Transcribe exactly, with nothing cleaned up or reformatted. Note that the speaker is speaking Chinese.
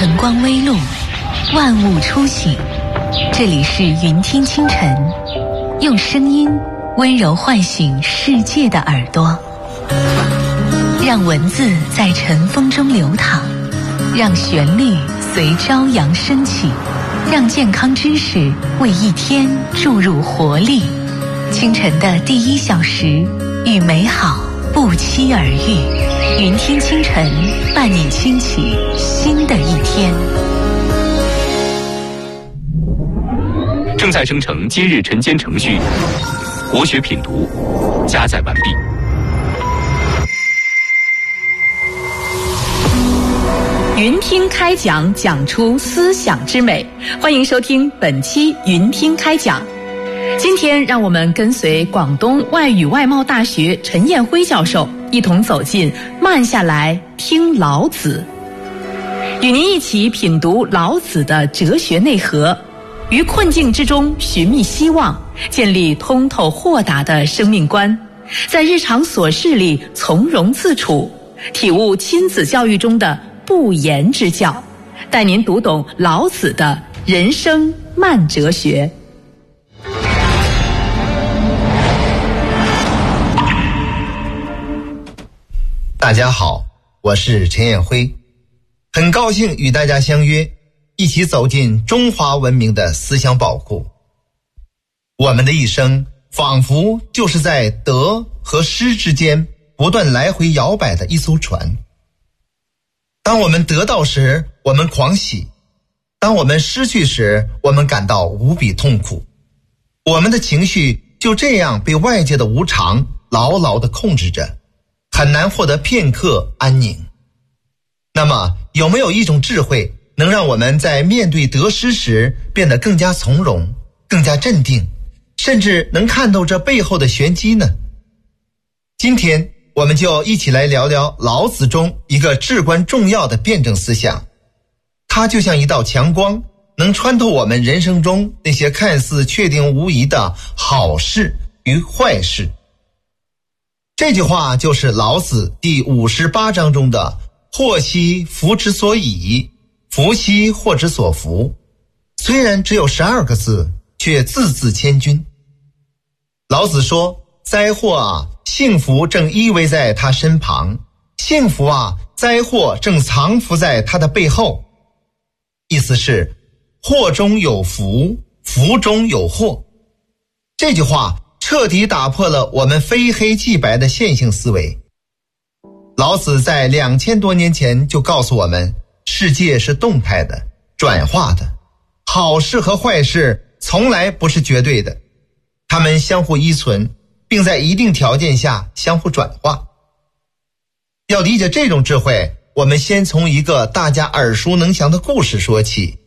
晨光微露，万物初醒。这里是云听清晨，用声音温柔唤醒世界的耳朵，让文字在晨风中流淌，让旋律随朝阳升起，让健康知识为一天注入活力。清晨的第一小时，与美好不期而遇。云听清晨，伴你轻启新的一天。 正在生成今日晨间程序，国学品读加载完毕。 云听开讲，讲出思想之美。欢迎收听本期云听开讲。今天让我们跟随广东外语外贸大学陈彦辉教授一同走进慢下来听老子，与您一起品读老子的哲学内核，于困境之中寻觅希望，建立通透豁达的生命观，在日常琐事里从容自处，体悟亲子教育中的不言之教，带您读懂老子的人生慢哲学。 大家好，我是陈彦辉，很高兴与大家相约，一起走进中华文明的思想宝库。我们的一生仿佛就是在得和失之间不断来回摇摆的一艘船。当我们得到时，我们狂喜；当我们失去时，我们感到无比痛苦。我们的情绪就这样被外界的无常牢牢地控制着，很难获得片刻安宁。那么，有没有一种智慧能让我们在面对得失时变得更加从容，更加镇定，甚至能看透这背后的玄机呢？今天我们就一起来聊聊老子中一个至关重要的辩证思想，它就像一道强光，能穿透我们人生中那些看似确定无疑的好事与坏事。这句话就是老子第五十八章中的祸兮福之所倚，福兮祸之所伏。虽然只有十二个字，却字字千钧。老子说，灾祸啊，幸福正依偎在他身旁；幸福啊，灾祸正藏伏在他的背后。意思是，祸中有福，福中有祸。这句话彻底打破了我们非黑即白的线性思维。老子在两千多年前就告诉我们，世界是动态的、转化的，好事和坏事从来不是绝对的，它们相互依存，并在一定条件下相互转化。要理解这种智慧，我们先从一个大家耳熟能详的故事说起，